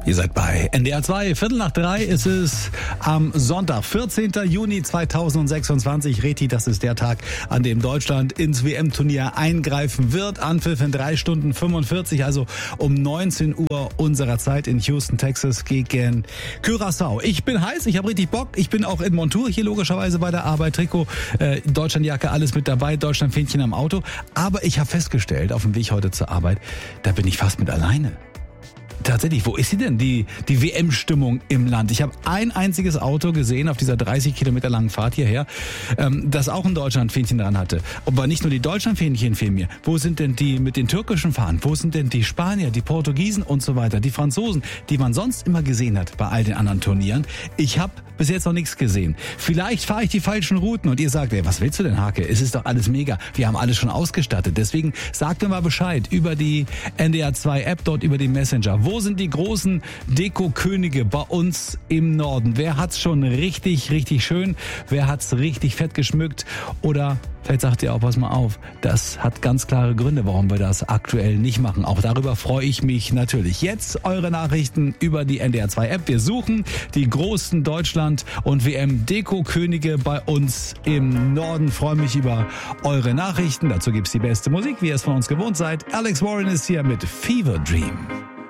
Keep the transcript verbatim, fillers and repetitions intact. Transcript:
Ihr seid bei N D R zwei, Viertel nach drei ist es am Sonntag, vierzehnten Juni zweitausendsechsundzwanzig. Reti, das ist der Tag, an dem Deutschland ins W M-Turnier eingreifen wird. Anpfiff in drei Stunden fünfundvierzig, also um neunzehn Uhr unserer Zeit in Houston, Texas gegen Curaçao. Ich bin heiß, ich habe richtig Bock. Ich bin auch in Montur hier logischerweise bei der Arbeit. Trikot, äh, Deutschlandjacke, alles mit dabei. Deutschlandfähnchen am Auto. Aber ich habe festgestellt, auf dem Weg heute zur Arbeit, da bin ich fast mit alleine. Tatsächlich, wo ist sie denn, die, die W M-Stimmung im Land? Ich habe ein einziges Auto gesehen auf dieser dreißig Kilometer langen Fahrt hierher, ähm, das auch ein Deutschlandfähnchen dran hatte. Aber nicht nur die Deutschlandfähnchen fehlen mir. Wo sind denn die mit den türkischen Fahnen? Wo sind denn die Spanier, die Portugiesen und so weiter, die Franzosen, die man sonst immer gesehen hat bei all den anderen Turnieren? Ich habe bis jetzt noch nichts gesehen. Vielleicht fahre ich die falschen Routen und ihr sagt, ey, was willst du denn, Hake? Es ist doch alles mega. Wir haben alles schon ausgestattet. Deswegen sagt mir mal Bescheid über die N D R zwei App, dort über den Messenger. Wo sind die großen Deko-Könige bei uns im Norden? Wer hat's schon richtig, richtig schön? Wer hat's richtig fett geschmückt? Oder vielleicht sagt ihr auch, pass mal auf, das hat ganz klare Gründe, warum wir das aktuell nicht machen. Auch darüber freue ich mich natürlich. Jetzt eure Nachrichten über die N D R zwei App. Wir suchen die großen Deutschland- und W M-Deko-Könige bei uns im Norden. Freue mich über eure Nachrichten. Dazu gibt's die beste Musik, wie ihr es von uns gewohnt seid. Alex Warren ist hier mit Fever Dream.